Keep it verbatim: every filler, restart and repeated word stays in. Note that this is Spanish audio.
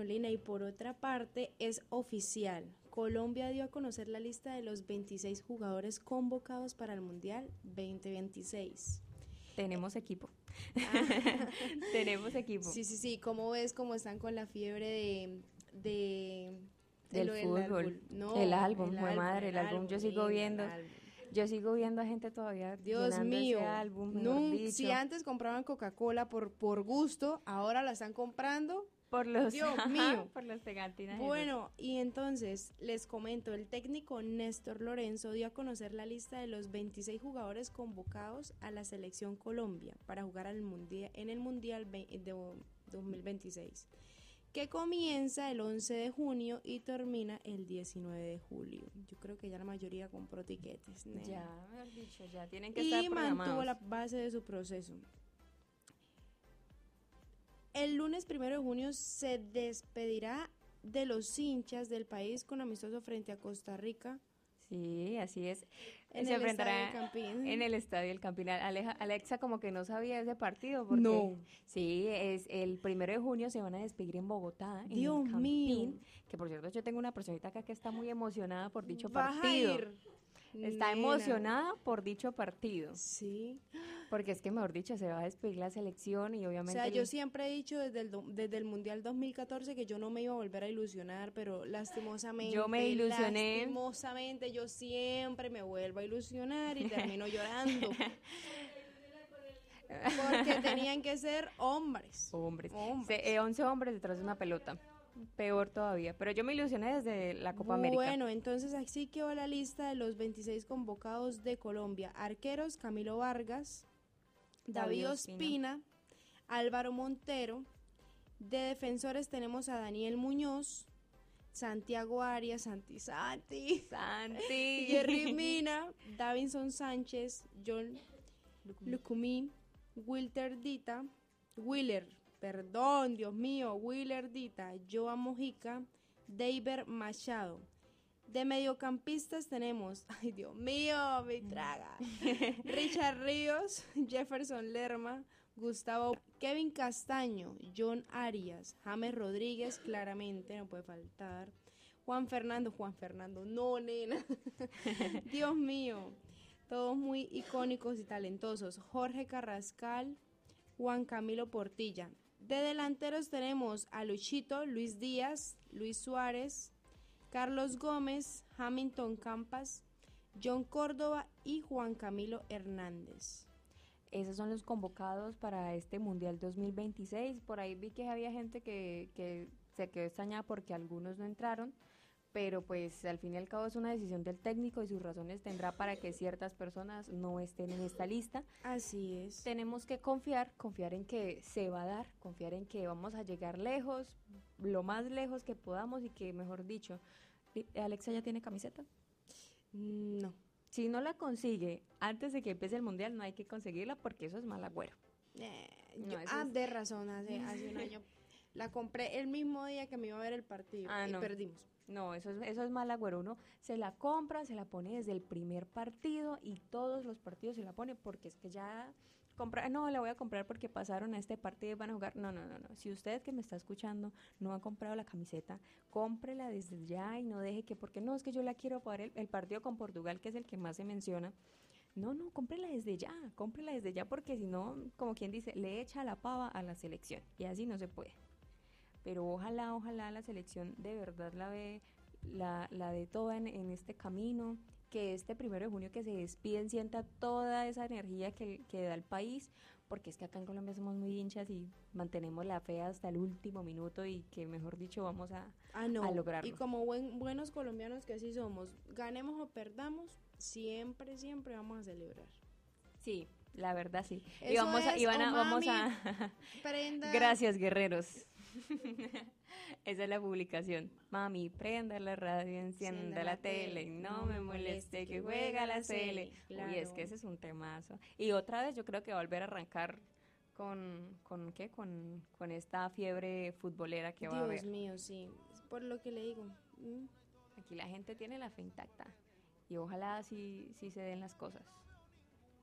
Lina, y por otra parte es oficial. Colombia dio a conocer la lista de los veintiséis jugadores convocados para el Mundial veinte veintiséis. Tenemos equipo. Ah. Tenemos equipo. Sí, sí, sí. ¿Cómo ves cómo están con la fiebre de... de del de fútbol? No, el álbum, el fue álbum, madre, el, el álbum. álbum, Yo sigo el viendo. álbum. Yo sigo viendo a gente todavía Dios llenando mío, ese álbum, mejor Nun- dicho. si antes compraban Coca-Cola por, por gusto, ahora la están comprando. Por los, Dios mío. por las pegatinas. Bueno, y entonces les comento, el técnico Néstor Lorenzo dio a conocer la lista de los veintiséis jugadores convocados a la selección Colombia para jugar al mundial, en el Mundial de dos mil veintiséis, que comienza el once de junio y termina el diecinueve de julio. Yo creo que ya la mayoría compró tiquetes. ¿No? Ya, mejor dicho, ya tienen que y estar programados. mantuvo la base de su proceso. El lunes primero de junio se despedirá de los hinchas del país con amistoso frente a Costa Rica. Sí, así es. En se el enfrentará Estadio El Campín. en el Estadio El Campín. Aleja, Alexa como que no sabía ese partido. Porque, No. Sí, es el primero de junio se van a despedir en Bogotá, en Dios el Campín. mío. Que por cierto yo tengo una personita acá que está muy emocionada por dicho ¿Vas partido. a ir? Está Nena. emocionada por dicho partido. Sí. Porque es que, mejor dicho, se va a despedir la selección y O obviamente... sea, el- yo siempre he dicho desde el, do- desde el Mundial dos mil catorce que yo no me iba a volver a ilusionar, pero lastimosamente, Yo me ilusioné. lastimosamente yo siempre me vuelvo a ilusionar y termino llorando. Porque tenían que ser hombres. Hombres. Hombres. Se- eh, once hombres detrás de una pelota. Peor todavía. Pero yo me ilusioné desde la Copa América. Bueno, entonces así quedó la lista de los veintiséis convocados de Colombia. Arqueros, Camilo Vargas, David David Ospina, Ospina. Álvaro Montero. De defensores tenemos a Daniel Muñoz, Santiago Arias, Santi Santi, Santi. Jerry Mina, Davinson Sánchez, John Lucumí, Wilter Dita, Willer, perdón, Dios mío, Willer Dita, Joan Mojica, David Machado. De mediocampistas tenemos, ay Dios mío, me traga, Richard Ríos, Jefferson Lerma, Gustavo, Kevin Castaño, John Arias, James Rodríguez, claramente no puede faltar, Juan Fernando, Juan Fernando, no nena, Dios mío, todos muy icónicos y talentosos, Jorge Carrascal, Juan Camilo Portilla. De delanteros tenemos a Luchito, Luis Díaz, Luis Suárez, Carlos Gómez, Hamilton Campas, John Córdoba y Juan Camilo Hernández. Esos son los convocados para este Mundial dos mil veintiséis. Por ahí vi que había gente que, que se quedó extrañada porque algunos no entraron, pero pues al fin y al cabo es una decisión del técnico y sus razones tendrá para que ciertas personas no estén en esta lista. Así es. Tenemos que confiar, confiar en que se va a dar, confiar en que vamos a llegar lejos, lo más lejos que podamos y que, mejor dicho, ¿Alexa ya tiene camiseta? No. Si no la consigue antes de que empiece el Mundial, no hay que conseguirla porque eso es mal agüero. Eh, No, yo- eso ah, es- de razón, hace, hace un año la compré el mismo día que me iba a ver el partido Ah, y no. perdimos. No, eso es, eso es mal agüero. Uno se la compra, se la pone desde el primer partido y todos los partidos se la pone porque es que ya compra, no, la voy a comprar porque pasaron a este partido y van a jugar. No, no, no, no. Si usted que me está escuchando no ha comprado la camiseta, cómprela desde ya y no deje que, porque no, es que yo la quiero para el, el partido con Portugal, que es el que más se menciona. No, no, cómprela desde ya, cómprela desde ya porque si no, como quien dice, le echa la pava a la selección y así no se puede. Pero ojalá, ojalá la selección de verdad la ve, la, la de toda en, en este camino, que este primero de junio que se despiden sienta toda esa energía que, que da el país, porque es que acá en Colombia somos muy hinchas y mantenemos la fe hasta el último minuto y que mejor dicho vamos a, Ah, no. a lograrlo. Y como buen, buenos colombianos que así somos, ganemos o perdamos, siempre, siempre vamos a celebrar. Sí, la verdad sí. y Eso vamos a, es, y van a, oh, vamos mami, a prenda. Gracias, guerreros. Esa es la publicación. Mami, prenda la radio, encienda la tele, y no me moleste que juega la Cele. Claro. Uy, es que ese es un temazo. Y otra vez yo creo que va a volver a arrancar con, con ¿qué? Con, con esta fiebre futbolera que va a haber. Dios mío, sí. Es por lo que le digo. Mm. Aquí la gente tiene la fe intacta y ojalá sí, sí se den las cosas.